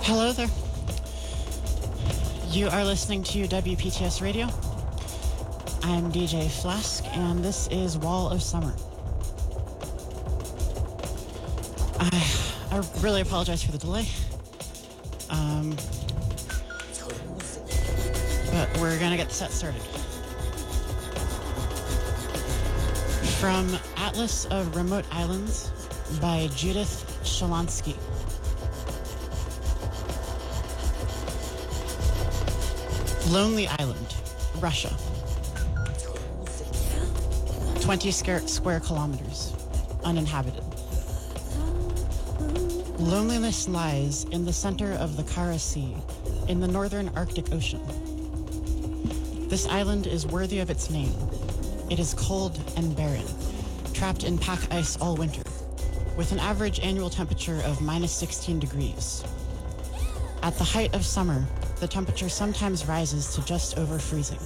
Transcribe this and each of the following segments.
Hello there. You are listening to WPTS Radio. I'm DJ Flask, and this is Wall of Summer. I really apologize for the delay. But we're going to get the set started. From Atlas of Remote Islands by Judith Shalansky. Lonely Island, Russia. 20 square kilometers, uninhabited. Loneliness lies in the center of the Kara Sea, in the northern Arctic Ocean. This island is worthy of its name. It is cold and barren, trapped in pack ice all winter, with an average annual temperature of minus 16 degrees. At the height of summer, the temperature sometimes rises to just over freezing.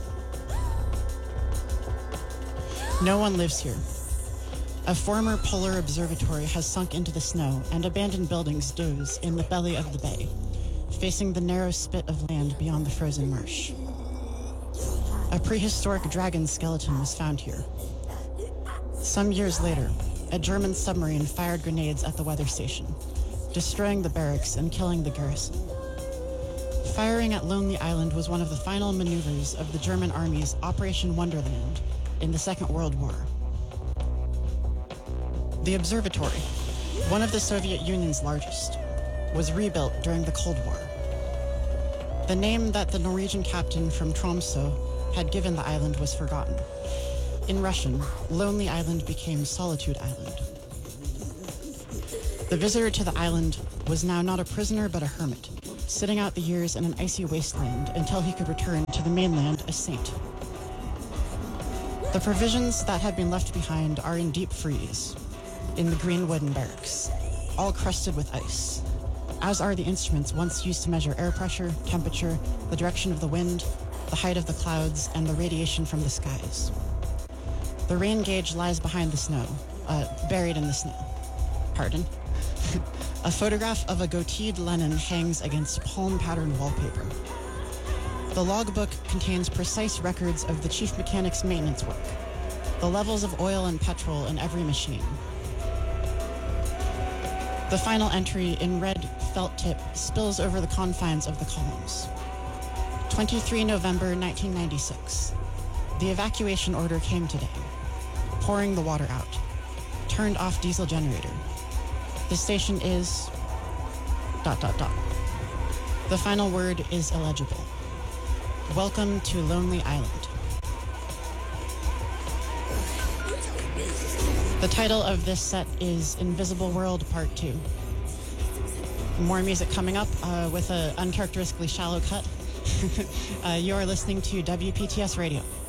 No one lives here. A former polar observatory has sunk into the snow, and abandoned buildings doze in the belly of the bay, facing the narrow spit of land beyond the frozen marsh. A prehistoric dragon skeleton was found here. Some years later, a German submarine fired grenades at the weather station, destroying the barracks and killing the garrison. Firing at Lonely Island was one of the final maneuvers of the German Army's Operation Wonderland in the Second World War. The observatory, one of the Soviet Union's largest, was rebuilt during the Cold War. The name that the Norwegian captain from Tromsø had given the island was forgotten. In Russian, Lonely Island became Solitude Island. The visitor to the island was now not a prisoner but a hermit, sitting out the years in an icy wasteland until he could return to the mainland a saint. The provisions that had been left behind are in deep freeze, in the green wooden barracks, all crusted with ice, as are the instruments once used to measure air pressure, temperature, the direction of the wind, the height of the clouds, and the radiation from the skies. The rain gauge lies behind the snow, buried in the snow. Pardon. A photograph of a goateed Lenin hangs against palm-patterned wallpaper. The logbook contains precise records of the chief mechanic's maintenance work, the levels of oil and petrol in every machine. The final entry in red felt tip spills over the confines of the columns. 23 November 1996. The evacuation order came today. Pouring the water out. Turned off diesel generator. The station is... ... The final word is illegible. Welcome to Lonely Island. The title of this set is Invisible World Part 2. More music coming up with an uncharacteristically shallow cut. You are listening to WPTS Radio.